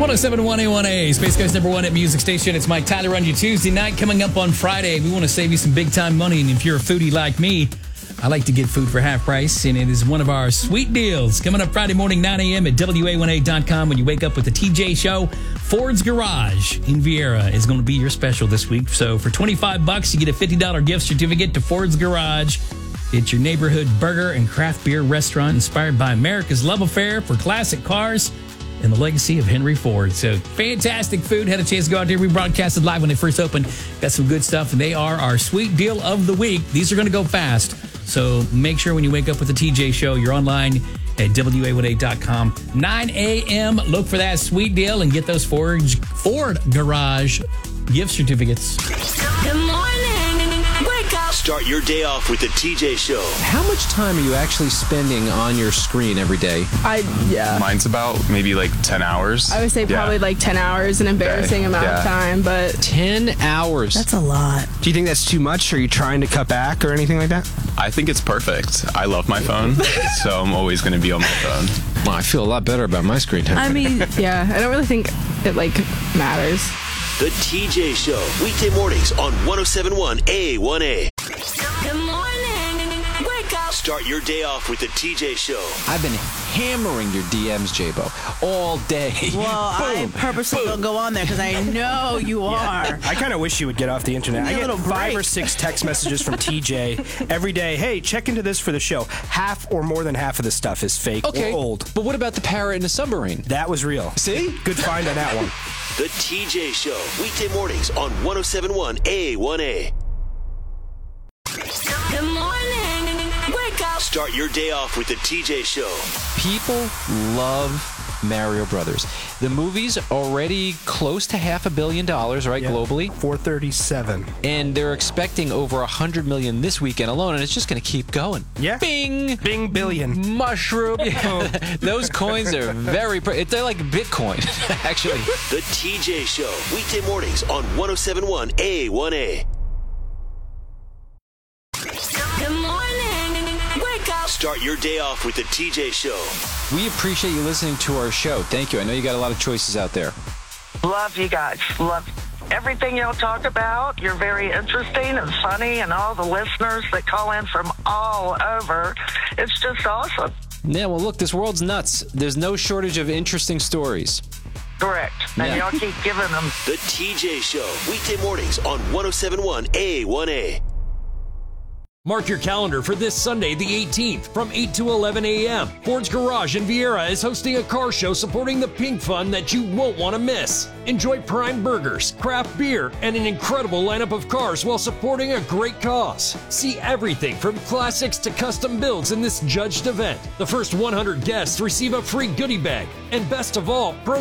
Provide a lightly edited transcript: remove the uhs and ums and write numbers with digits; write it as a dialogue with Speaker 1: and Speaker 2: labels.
Speaker 1: 1071 A1A, Space Coast number one at Music Station. It's Mike Tyler on your Tuesday night. Coming up on Friday, we want to save you some big time money. And if you're a foodie like me, I like to get food for half price, and it is one of our sweet deals. Coming up Friday morning, 9 a.m. at WA1A.com when you wake up with the TJ Show. Ford's Garage in Viera is going to be your special this week. So for $25, you get a $50 gift certificate to Ford's Garage. It's your neighborhood burger and craft beer restaurant inspired by America's love affair for classic cars and the legacy of Henry Ford. So fantastic food. Had a chance to go out there. We broadcasted live when they first opened. Got some good stuff, and they are our sweet deal of the week. These are going to go fast. So make sure when you wake up with the TJ Show, you're online at WA1A.com. 9 a.m. Look for that sweet deal and get those Ford Garage gift certificates.
Speaker 2: Good morning. Wake up.
Speaker 3: Start your day off with the TJ Show.
Speaker 4: How much time are you actually spending on your screen every day?
Speaker 5: Mine's about maybe like 10 hours.
Speaker 6: I would say probably like 10 hours, an embarrassing amount of time, but
Speaker 4: 10 hours.
Speaker 7: That's a lot.
Speaker 8: Do you think that's too much? Are you trying to cut back or anything like that?
Speaker 5: I think it's perfect. I love my phone, so I'm always going to be on my phone.
Speaker 4: Well, I feel a lot better about my screen time.
Speaker 6: I mean, yeah, I don't really think it matters.
Speaker 3: The TJ Show, weekday mornings on 1071 A1A.
Speaker 2: Good morning. Wake up.
Speaker 3: Start your day off with the TJ Show.
Speaker 4: I've been hammering your DMs, J-Bo, all day.
Speaker 7: Well, I purposely don't go on there because I know you are.
Speaker 8: I kind of wish you would get off the internet. I get 5 or 6 text messages from TJ every day. Hey, check into this for the show. Half or more than half of the stuff is fake or old.
Speaker 4: But what about the parrot in the submarine?
Speaker 8: That was real.
Speaker 4: See?
Speaker 8: Good find on that one.
Speaker 3: The TJ Show, weekday mornings on 1071 A1A.
Speaker 2: Good morning. Wake up.
Speaker 3: Start your day off with the TJ Show.
Speaker 4: People love Mario Brothers. The movie's already close to $500 million, right, globally?
Speaker 8: 437.
Speaker 4: And they're expecting over 100 million this weekend alone, and it's just going to keep going.
Speaker 8: Yeah.
Speaker 4: Bing!
Speaker 8: Bing billion.
Speaker 4: Mushroom. Those coins are they're like Bitcoin, actually.
Speaker 3: The TJ Show, weekday mornings on 1071 A1A.
Speaker 2: Good morning. Wake up.
Speaker 3: Start your day off with the TJ Show.
Speaker 4: We appreciate you listening to our show. Thank you. I know you got a lot of choices out there.
Speaker 9: Love you guys. Love everything y'all talk about. You're very interesting and funny, and all the listeners that call in from all over. It's just awesome.
Speaker 4: Yeah, well, look, this world's nuts. There's no shortage of interesting stories.
Speaker 9: Correct. And y'all keep giving them.
Speaker 3: The TJ Show, weekday mornings on 1071 A1A.
Speaker 10: Mark your calendar for this Sunday, the 18th, from 8 to 11 a.m. Ford's Garage in Viera is hosting a car show supporting the Pink Fund that you won't want to miss. Enjoy prime burgers, craft beer, and an incredible lineup of cars while supporting a great cause. See everything from classics to custom builds in this judged event. The first 100 guests receive a free goodie bag. And best of all,